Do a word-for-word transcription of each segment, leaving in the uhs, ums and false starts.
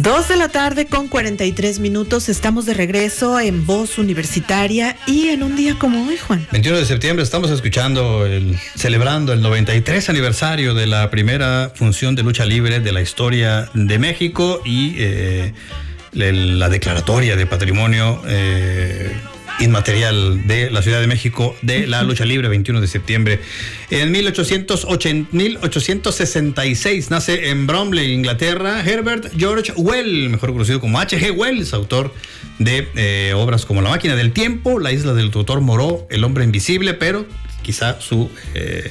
Dos de la tarde con cuarenta y tres minutos, estamos de regreso en Voz Universitaria y en un día como hoy, Juan. veintiuno de septiembre estamos escuchando, el, celebrando el noventa y tres aniversario de la primera función de lucha libre de la historia de México y eh, la declaratoria de patrimonio eh, inmaterial de la Ciudad de México de la lucha libre, veintiuno de septiembre. En mil ochocientos sesenta y seis nace en Bromley, Inglaterra, Herbert George Wells, mejor conocido como H G Wells, autor de eh, obras como La máquina del tiempo, La isla del doctor Moreau, El hombre invisible, pero quizá su eh,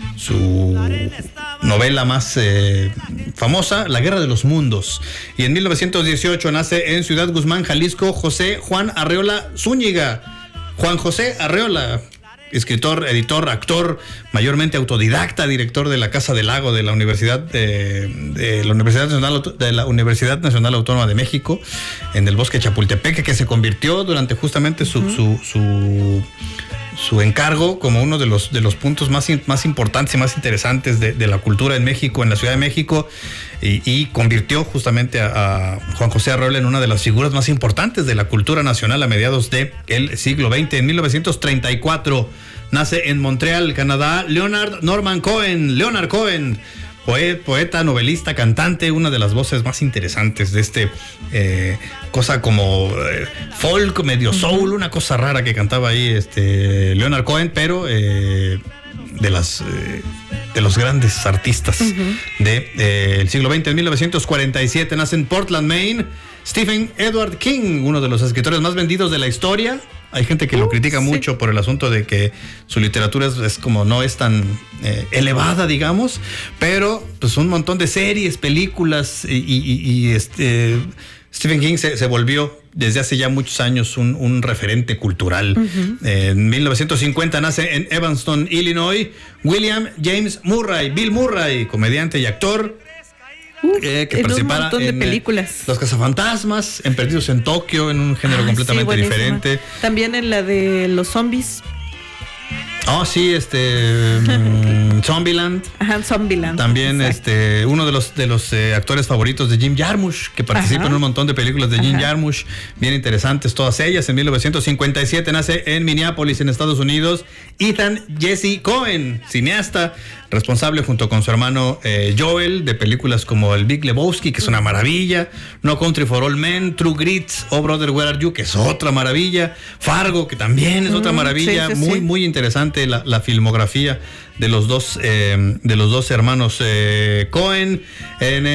su novela más eh, famosa, La guerra de los mundos. Y en mil novecientos dieciocho nace en Ciudad Guzmán, Jalisco, José Juan Arreola Zúñiga. Juan José Arreola, escritor, editor, actor, mayormente autodidacta, director de la Casa del Lago de la Universidad de, de la Universidad Nacional de la Universidad Nacional Autónoma de México, en el Bosque Chapultepec, que se convirtió durante justamente su, uh-huh. su, su su encargo como uno de los de los puntos más, más importantes y más interesantes de, de la cultura en México, en la Ciudad de México, y, y convirtió justamente a, a Juan José Arreola en una de las figuras más importantes de la cultura nacional a mediados del siglo veinte. En mil novecientos treinta y cuatro nace en Montreal, Canadá, Leonard Norman Cohen, Leonard Cohen, poeta, novelista, cantante, una de las voces más interesantes de este eh, cosa como eh, folk, medio soul, una cosa rara que cantaba ahí este Leonard Cohen, pero eh, de las eh, de los grandes artistas uh-huh. del de, eh, siglo veinte. En mil novecientos cuarenta y siete nace en Portland, Maine, Stephen Edward King, uno de los escritores más vendidos de la historia. Hay gente que lo critica uh, mucho sí. por el asunto de que su literatura es, es como no es tan eh, elevada, digamos, pero pues un montón de series, películas y, y, y este Stephen King se, se volvió desde hace ya muchos años un, un referente cultural. Uh-huh. Eh, en mil novecientos cincuenta nace en Evanston, Illinois, William James Murray, Bill Murray, comediante y actor. Uh, eh, que en un montón de películas. Eh, Los Cazafantasmas, en Perdidos en Tokio, en un género ah, completamente sí, diferente. También en la de los zombies. Oh, sí, este um, Zombieland. Ajá, Zombieland. También exacto. este uno de los de los eh, actores favoritos de Jim Jarmusch, que participa Ajá. en un montón de películas de Jim Ajá. Jarmusch, bien interesantes todas ellas. En mil novecientos cincuenta y siete nace en Minneapolis, en Estados Unidos, Ethan Jesse Cohen, cineasta, responsable junto con su hermano eh, Joel de películas como El Big Lebowski, que es una maravilla, No Country for All Men, True Grit, Oh Brother Where Are You, que es otra maravilla, Fargo, que también es mm, otra maravilla, sí, sí, muy sí. muy interesante la, la filmografía de los dos eh, de los dos hermanos eh, Cohen. En